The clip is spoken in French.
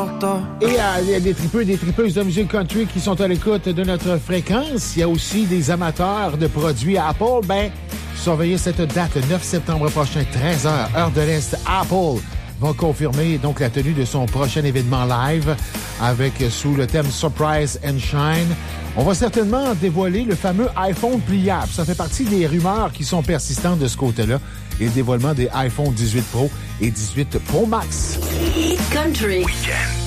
Et il y a des tripeux et des tripeuses de musique country qui sont à l'écoute de notre fréquence. Il y a aussi des amateurs de produits Apple. Surveillez cette date, 9 septembre prochain, 13h, heure de l'Est. Apple va confirmer donc la tenue de son prochain événement live avec sous le thème Surprise and Shine. On va certainement dévoiler le fameux iPhone pliable. Ça fait partie des rumeurs qui sont persistantes de ce côté-là. Et le dévoilement des iPhone 18 Pro et 18 Pro Max. Country. Weekend.